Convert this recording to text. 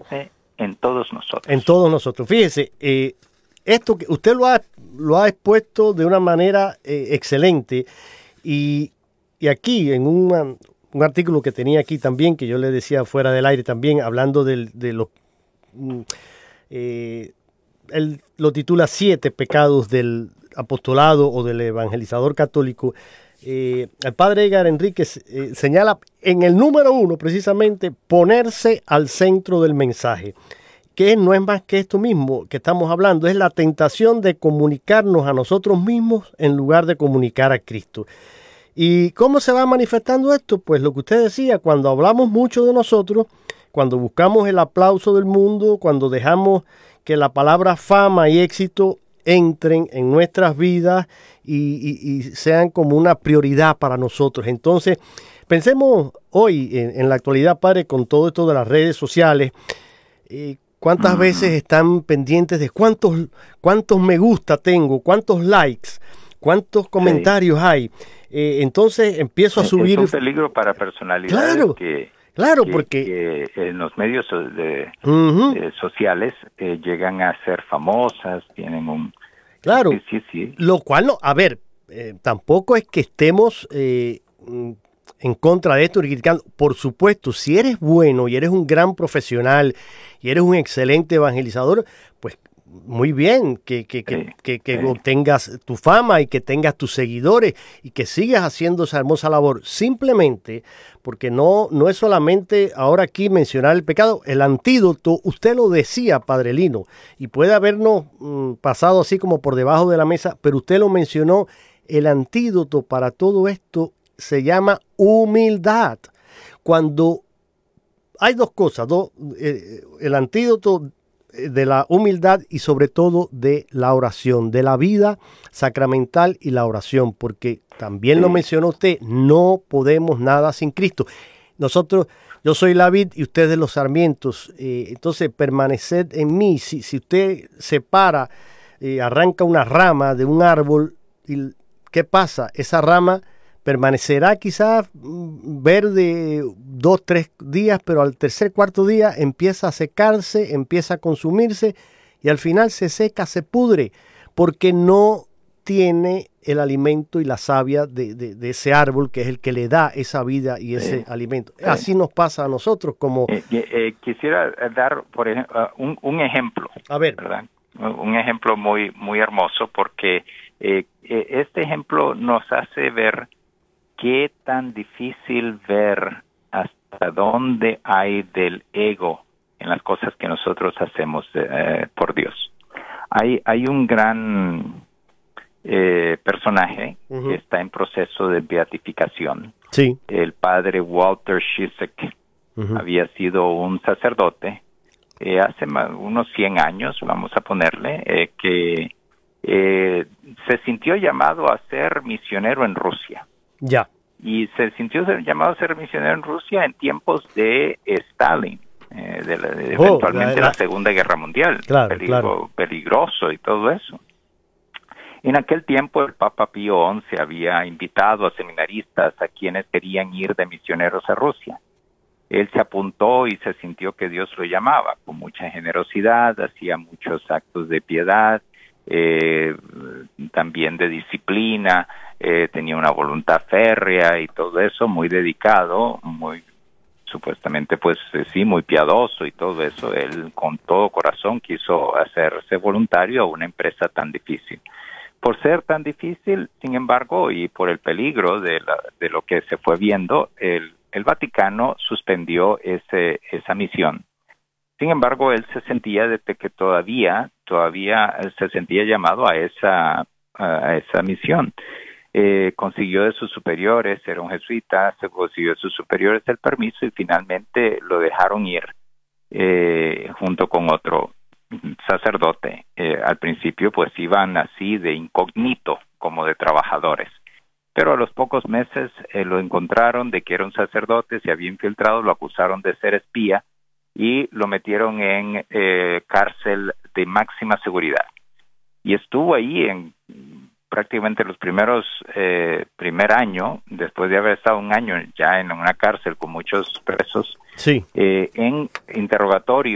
manifestándose en todos nosotros. En todos nosotros. Fíjese, esto que usted lo ha expuesto de una manera excelente y aquí en un artículo que tenía aquí también, que yo le decía fuera del aire también, hablando de los... él lo titula 7 pecados del apostolado o del evangelizador católico. El padre Edgar Enríquez señala en el número 1 precisamente ponerse al centro del mensaje, que no es más que esto mismo que estamos hablando, es la tentación de comunicarnos a nosotros mismos en lugar de comunicar a Cristo. ¿Y cómo se va manifestando esto? Pues lo que usted decía, cuando hablamos mucho de nosotros, cuando buscamos el aplauso del mundo, cuando dejamos que la palabra fama y éxito entren en nuestras vidas y sean como una prioridad para nosotros. Entonces, pensemos hoy, en la actualidad, padre, con todo esto de las redes sociales, ¿cuántas veces están pendientes de cuántos me gusta tengo, cuántos likes, cuántos comentarios hay? Entonces empiezo a subir... Es un peligro para personalidades porque en los medios sociales llegan a ser famosas, tienen un... Claro, sí. Lo cual no, a ver, tampoco es que estemos en contra de esto, criticando. Por supuesto, si eres bueno y eres un gran profesional y eres un excelente evangelizador, pues muy bien que obtengas tu fama y que tengas tus seguidores y que sigas haciendo esa hermosa labor. Simplemente, porque no es solamente ahora aquí mencionar el pecado, el antídoto, usted lo decía, Padre Lino, y puede habernos pasado así como por debajo de la mesa, pero usted lo mencionó, el antídoto para todo esto se llama humildad. Cuando hay dos cosas, el antídoto de la humildad y sobre todo de la oración, de la vida sacramental y la oración, porque también lo mencionó usted, no podemos nada sin Cristo. Yo soy la vid y ustedes los sarmientos, entonces permaneced en mí. Si usted separa, arranca una rama de un árbol, ¿qué pasa? Esa rama permanecerá quizás verde 2, 3 días, pero al tercer, cuarto día empieza a secarse, empieza a consumirse y al final se seca, se pudre, porque no tiene el alimento y la savia de ese árbol que es el que le da esa vida y ese alimento. Así nos pasa a nosotros como... Quisiera dar por ejemplo, un ejemplo. A ver. ¿Verdad? Un ejemplo muy, muy hermoso porque este ejemplo nos hace ver qué tan difícil ver hasta dónde hay del ego en las cosas que nosotros hacemos por Dios. Hay un gran personaje que está en proceso de beatificación. Sí. El padre Walter Ciszek había sido un sacerdote hace unos 100 años, vamos a ponerle, que se sintió llamado a ser misionero en Rusia. Ya. Y se sintió llamado a ser misionero en Rusia en tiempos de Stalin, eventualmente la Segunda Guerra Mundial, peligroso y todo eso. En aquel tiempo el Papa Pío XI había invitado a seminaristas a quienes querían ir de misioneros a Rusia. Él se apuntó y se sintió que Dios lo llamaba, con mucha generosidad, hacía muchos actos de piedad, también de disciplina, tenía una voluntad férrea y todo eso, muy dedicado, muy supuestamente pues sí, muy piadoso y todo eso. Él con todo corazón quiso hacerse voluntario a una empresa tan difícil. Por ser tan difícil, sin embargo, y por el peligro de lo que se fue viendo, el Vaticano suspendió esa misión. Sin embargo, él se sentía desde que todavía se sentía llamado a esa misión. Consiguió de sus superiores, era un jesuita, se consiguió de sus superiores el permiso y finalmente lo dejaron ir junto con otro sacerdote. Al principio pues iban así de incógnito, como de trabajadores. Pero a los pocos meses lo encontraron de que era un sacerdote, se había infiltrado, lo acusaron de ser espía y lo metieron en cárcel de máxima seguridad. Y estuvo ahí en prácticamente los primer año, después de haber estado un año ya en una cárcel con muchos presos, sí. En interrogatorio